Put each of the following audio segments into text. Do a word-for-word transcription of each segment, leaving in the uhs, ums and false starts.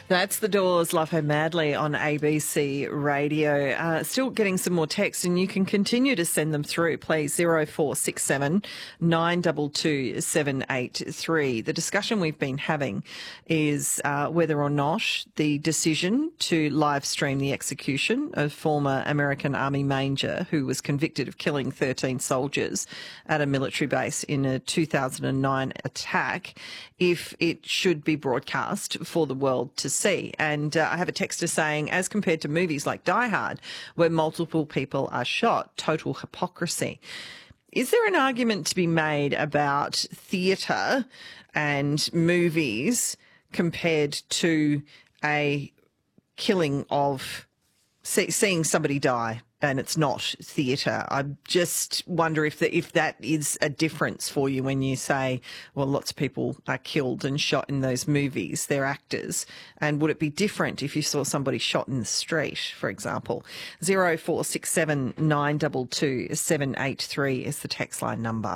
That's The Doors, Love Her Madly on A B C Radio. Uh, still getting some more texts, and you can continue to send them through, please. zero four six seven nine two two seven eight three. The discussion we've been having is uh, whether or not the decision to live stream the execution of former American Army Major who was convicted of killing thirteen soldiers at a military base in a two thousand nine attack, if it should be broadcast for the world to see. And uh, I have a texter saying, as compared to movies like Die Hard, where multiple people are shot, total hypocrisy. Is there an argument to be made about theatre and movies compared to a killing of see, seeing somebody die, and it's not theatre? I just wonder if the, if that is a difference for you when you say, well, lots of people are killed and shot in those movies, they're actors, and would it be different if you saw somebody shot in the street, for example? zero four six seven nine two two seven eight three is the text line number.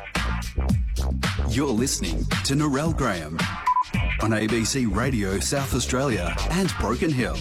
You're listening to Narelle Graham on A B C Radio South Australia and Broken Hill.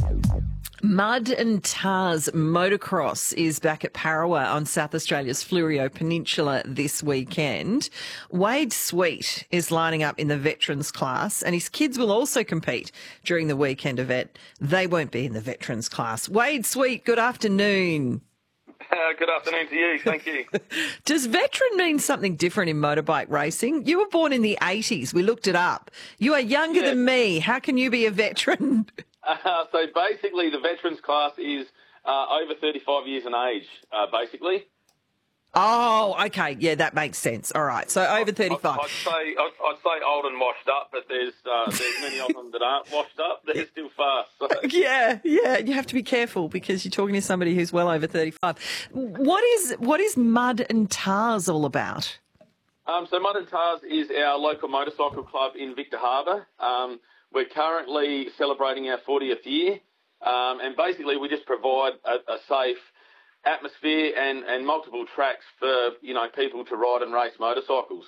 Mud and Tars Motocross is back at Parawa on South Australia's Fleurieu Peninsula this weekend. Wade Sweet is lining up in the veterans class, and his kids will also compete during the weekend event. They won't be in the veterans class. Wade Sweet, good afternoon. Uh, good afternoon to you. Thank you. Does veteran mean something different in motorbike racing? You were born in the eighties. We looked it up. You are younger Yeah. than me. How can you be a veteran? Uh, so basically, the veterans class is uh, over thirty-five years in age, uh, basically. Oh, okay. Yeah, that makes sense. All right. So over thirty-five. I'd, I'd say I'd, I'd say old and washed up, but there's uh, there's many of them that aren't washed up. They're still fast. So. Yeah, yeah. You have to be careful because you're talking to somebody who's well over thirty-five. What is what is Mud and Tars all about? Um, so Mud and Tars is our local motorcycle club in Victor Harbour. Um, we're currently celebrating our fortieth year, um, and basically we just provide a, a safe atmosphere and, and multiple tracks for, you know, people to ride and race motorcycles.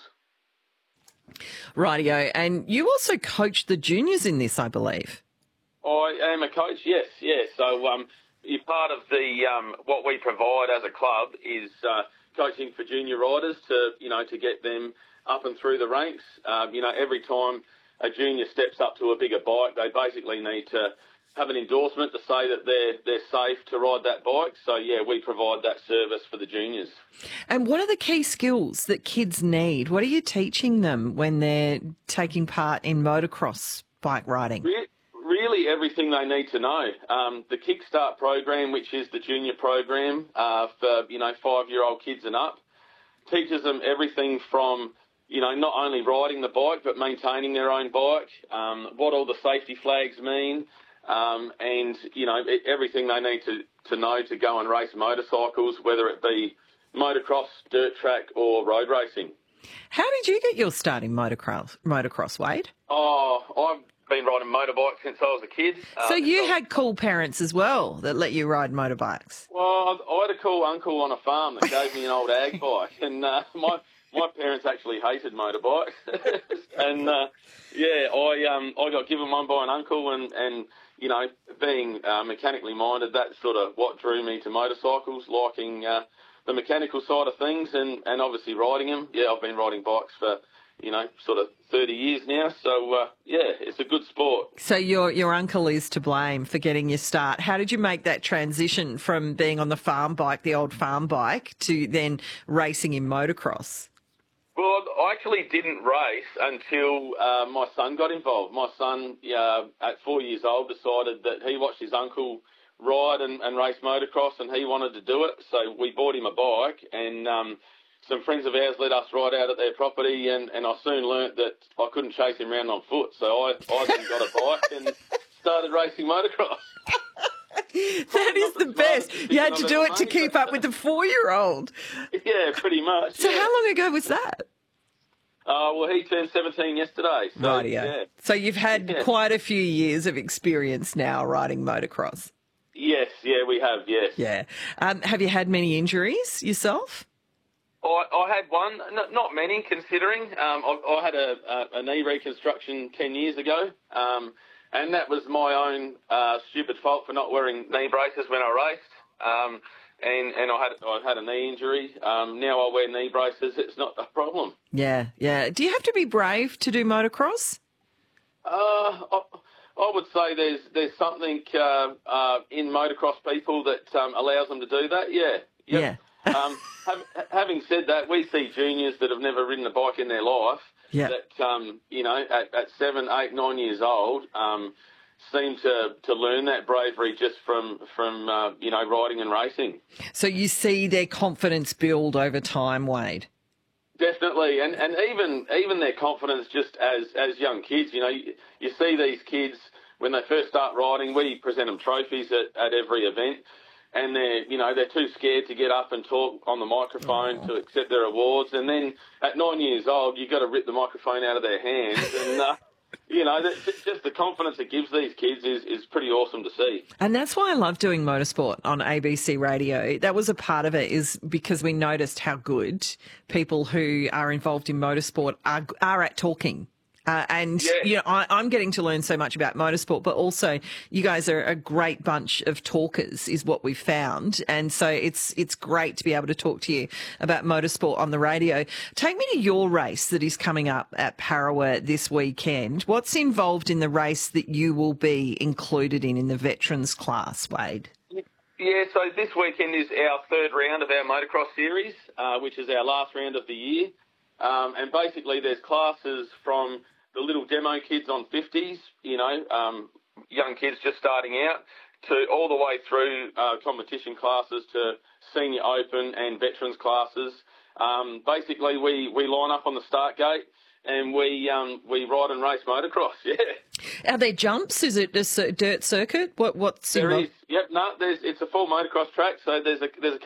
Rightio. And you also coach the juniors in this, I believe. I am a coach, yes, yes. So um, you're part of the um, what we provide as a club is uh, coaching for junior riders to, you know, to get them up and through the ranks. Um, you know, every time a junior steps up to a bigger bike, they basically need to have an endorsement to say that they're they're safe to ride that bike. So, yeah, we provide that service for the juniors. And what are the key skills that kids need? What are you teaching them when they're taking part in motocross bike riding? Re- really everything they need to know. Um, the Kickstart program, which is the junior program uh, for, you know, five-year-old kids and up, teaches them everything from, you know, not only riding the bike but maintaining their own bike, um, what all the safety flags mean, Um, and, you know, everything they need to, to know to go and race motorcycles, whether it be motocross, dirt track or road racing. How did you get your start in motocross, motocross Wade? Oh, I've been riding motorbikes since I was a kid. So um, you so, had cool parents as well that let you ride motorbikes? Well, I had a cool uncle on a farm that gave me an old ag bike, and uh, my my parents actually hated motorbikes. and, uh, yeah, I um I got given one by an uncle, and, and you know, being uh, mechanically minded, that's sort of what drew me to motorcycles, liking uh, the mechanical side of things and, and obviously riding them. Yeah, I've been riding bikes for, you know, sort of thirty years now. So, uh, yeah, it's a good sport. So your your uncle is to blame for getting your start. How did you make that transition from being on the farm bike, the old farm bike, to then racing in motocross? Well, I actually didn't race until uh, my son got involved. My son, uh, at four years old, decided that he watched his uncle ride and, and race motocross, and he wanted to do it. So we bought him a bike, and um, some friends of ours let us ride out at their property, and, and I soon learnt that I couldn't chase him around on foot. So I, I then got a bike and started racing motocross. That is the best. You had to do it to keep up with the four-year-old. Yeah, pretty much. So yeah. how long ago was that? Uh, well, he turned seventeen yesterday. So, Rightio. Yeah. So you've had Yeah. quite a few years of experience now riding motocross. Yes, yeah, we have, yes. Yeah. Um, have you had many injuries yourself? I, I had one, n- not many considering. Um, I, I had a, a, a knee reconstruction ten years ago. Um, and that was my own uh, stupid fault for not wearing knee braces when I raced. Um, and and I had I had a knee injury. Um, now I wear knee braces. It's not a problem. Yeah, yeah. Do you have to be brave to do motocross? Uh, I, I would say there's there's something uh, uh, in motocross people that um, allows them to do that. Yeah. Yep. Yeah. um, have, having said that, we see juniors that have never ridden a bike in their life. Yeah. That um, you know, at, at seven, eight, nine years old, um, seem to, to learn that bravery just from from uh, you know riding and racing. So you see their confidence build over time, Wade. Definitely, and and even even their confidence just as as young kids. You know, you, you see these kids when they first start riding. We present them trophies at, at every event, and they're you know they're too scared to get up and talk on the microphone oh. to accept their awards. And then at nine years old, you've got to rip the microphone out of their hands and. Uh, You know, just the confidence it gives these kids is, is pretty awesome to see. And that's why I love doing motorsport on A B C Radio. That was a part of it, is because we noticed how good people who are involved in motorsport are, are at talking. Uh, and, yeah. you know, I, I'm getting to learn so much about motorsport, but also you guys are a great bunch of talkers is what we've found. And so it's it's great to be able to talk to you about motorsport on the radio. Take me to your race that is coming up at Parawa this weekend. What's involved in the race that you will be included in in the veterans class, Wade? Yeah, so this weekend is our third round of our motocross series, uh, which is our last round of the year. Um, and basically there's classes from the little demo kids on fifties, you know, um, young kids just starting out, to all the way through uh, competition classes to senior open and veterans classes. Um, basically, we, we line up on the start gate and we um, we ride and race motocross. Yeah. Are there jumps? Is it a dirt circuit? What what's there involved? is? Yep. No, there's it's a full motocross track. So there's a there's a